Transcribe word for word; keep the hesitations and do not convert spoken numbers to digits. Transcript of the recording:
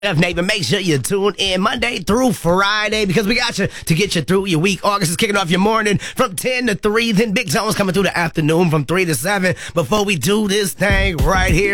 Neighbor, make sure you tune in Monday through Friday because we got you to get you through your week. August is kicking off your morning from ten to three. Then Big Tone's coming through the afternoon from three to seven. Before we do this thing right here.